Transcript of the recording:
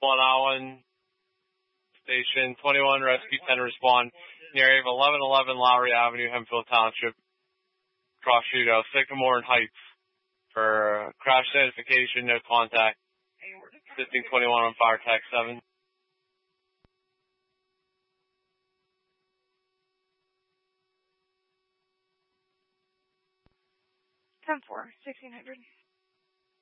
1 Allen Station, 21 Rescue 10 respond near area of 1111 Lowry Avenue, Hempfield Township, cross shootout, Sycamore and Heights. For crash identification, no contact. 1521 on fire tax 7. 10-4, 1600.